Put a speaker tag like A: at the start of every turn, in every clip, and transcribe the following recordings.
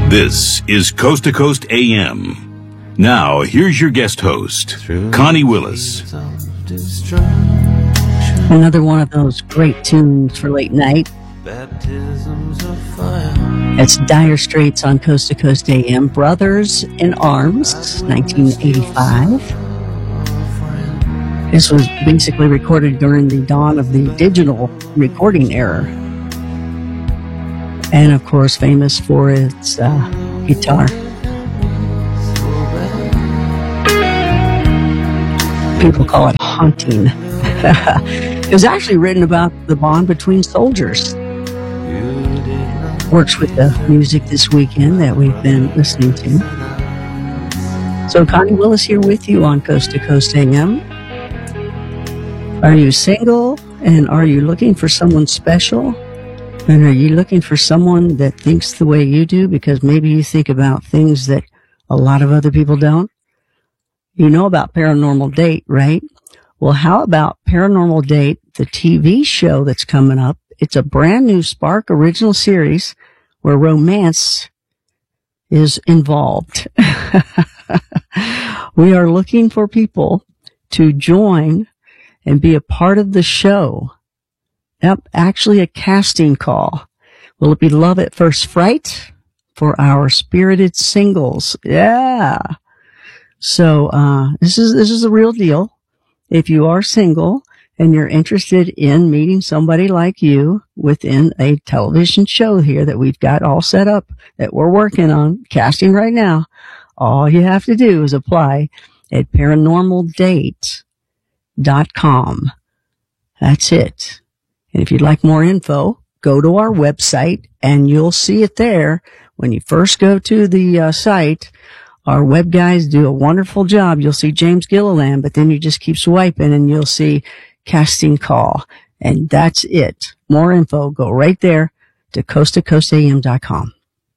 A: This is Coast to Coast AM. Now, here's your guest host, Connie Willis.
B: Another one of those great tunes for late night. It's Dire Straits on Coast to Coast AM. Brothers in Arms, 1985. This was basically recorded during the dawn of the digital recording era. And, of course, famous for its guitar. People call it haunting. It was actually written about the bond between soldiers. Works with the music this weekend that we've been listening to. So Connie Willis here with you on Coast to Coast AM. Are you single and are you looking for someone special? And are you looking for someone that thinks the way you do? Because maybe you think about things that a lot of other people don't. You know about Paranormal Date, right? Well, how about Paranormal Date, the TV show that's coming up? It's a brand new Spark original series where romance is involved. We are looking for people to join and be a part of the show. Yep, actually a casting call. Will it be love at first fright for our spirited singles? Yeah. So, this is the real deal. If you are single and you're interested in meeting somebody like you within a television show here that we've got all set up, that we're working on casting right now, all you have to do is apply at paranormaldate.com. That's it. And if you'd like more info, go to our website and you'll see it there. When you first go to the site, our web guys do a wonderful job. You'll see James Gilliland, but then you just keep swiping and you'll see casting call. And that's it. More info, go right there to coasttocoastam.com.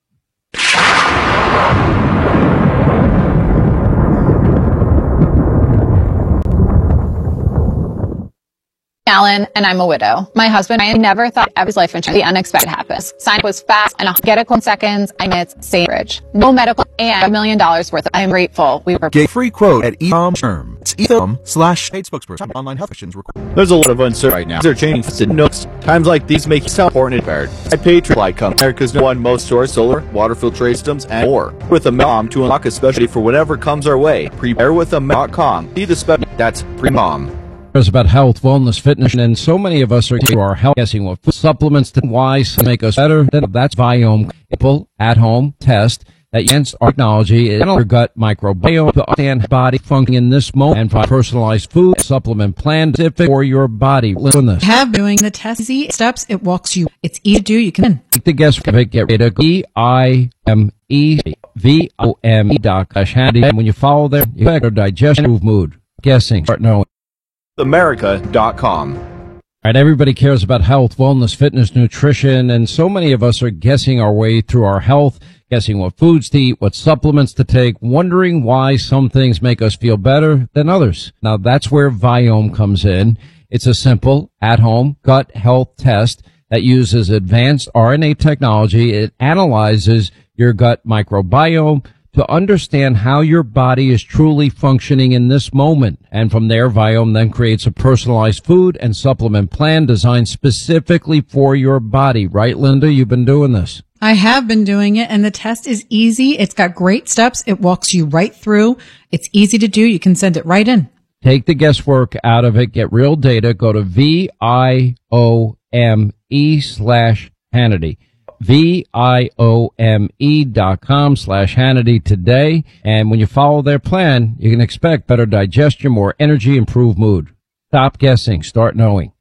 C: Alan, and I'm a widow. My husband, I never thought of his life insurance. The unexpected happens. Sign was fast and I'll get a call in seconds. I mean, it's Sandbridge. No medical and $1 million worth. I am grateful. We were
D: get a free quote at eCom. It's eCom/paid spokesperson. Online health questions required.
E: There's a lot of uncertainty right now. They're changing fast and notes. Times like these make you sound important and prepared. I Patriot Company, America's #1 most source solar, water filtration systems, and more. With a mom to unlock a specialty for whatever comes our way. Prepare with a.com. See the specialty. That's pre-mom.
F: About health, wellness, fitness, and so many of us are to our health guessing what food supplements and why make us better. That's Viome. People at home test that against our technology and your gut microbiome to understand body function in this moment and find personalized food supplement plan specific for your body. Listen to this.
G: Have doing the test easy steps. It walks you. It's easy to do. You can
F: take the guess of it. Get rid of EIMEVOME.com. And when you follow there, you better digest, improve mood. Guessing. Start knowing.
E: America.com.
F: All right, everybody cares about health, wellness, fitness, nutrition, and so many of us are guessing our way through our health, guessing what foods to eat, what supplements to take, wondering why some things make us feel better than others. Now, that's where Viome comes in. It's a simple, at-home gut health test that uses advanced RNA technology. It analyzes your gut microbiome to understand how your body is truly functioning in this moment. And from there, Viome then creates a personalized food and supplement plan designed specifically for your body. Right, Linda? You've been doing this.
G: I have been doing it, and the test is easy. It's got great steps. It walks you right through. It's easy to do. You can send it right in.
F: Take the guesswork out of it. Get real data. Go to VIOME/Hannity. VIOME.com/Hannity today. And when you follow their plan, you can expect better digestion, more energy, improved mood. Stop guessing. Start knowing.